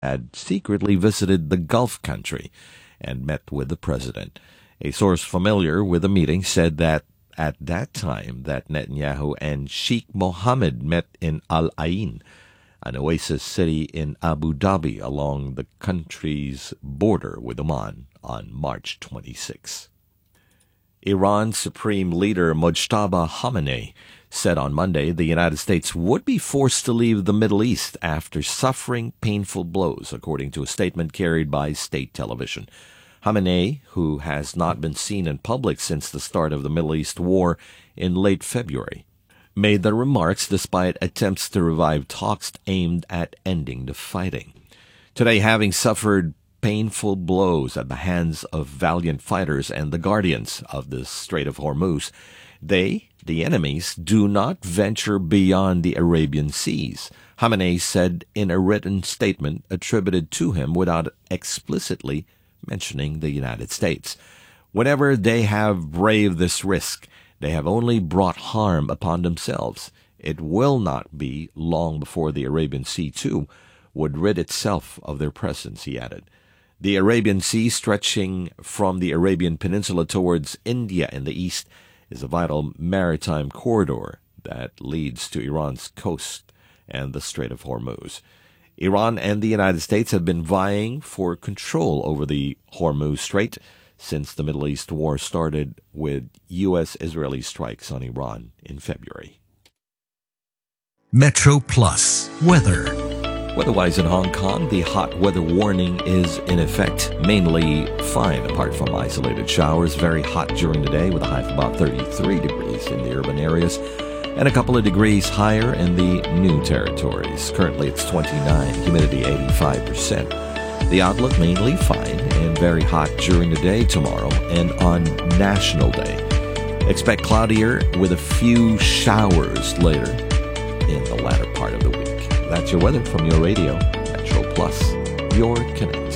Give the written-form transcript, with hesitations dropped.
had secretly visited the Gulf country and met with the president. A source familiar with the meeting said that at that time that Netanyahu and Sheikh Mohammed met in Al Ain, an oasis city in Abu Dhabi along the country's border with Oman, on March 26. Iran's Supreme Leader Mojtaba Khamenei said on Monday the United States would be forced to leave the Middle East after suffering painful blows, according to a statement carried by state television. Khamenei, who has not been seen in public since the start of the Middle East war in late February, made the remarks despite attempts to revive talks aimed at ending the fighting. Today, having suffered painful blows at the hands of valiant fighters and the guardians of the Strait of Hormuz, they, the enemies, do not venture beyond the Arabian seas, Khamenei said in a written statement attributed to him without explicitly mentioning the United States. Whenever they have braved this risk, they have only brought harm upon themselves. It will not be long before the Arabian Sea, too, would rid itself of their presence, he added. The Arabian Sea, stretching from the Arabian Peninsula towards India in the east, is a vital maritime corridor that leads to Iran's coast and the Strait of Hormuz. Iran and the United States have been vying for control over the Hormuz Strait since the Middle East war started with U.S.-Israeli strikes on Iran in February. Metro Plus Weather. Weather-wise in Hong Kong, the hot weather warning is in effect, mainly fine apart from isolated showers. Very hot during the day with a high of about 33 degrees in the urban areas and a couple of degrees higher in the new territories. Currently it's 29, humidity 85%. The outlook mainly fine and very hot during the day tomorrow and on National Day. Expect cloudier with a few showers later in the latter part of the week. That's your weather from your radio, Metro Plus, your connect.